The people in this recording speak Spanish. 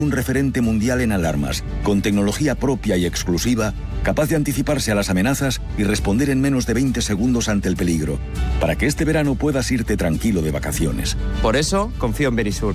Un referente mundial en alarmas, con tecnología propia y exclusiva, capaz de anticiparse a las amenazas y responder en menos de 20 segundos ante el peligro, para que este verano puedas irte tranquilo de vacaciones. Por eso, confío en Verisur.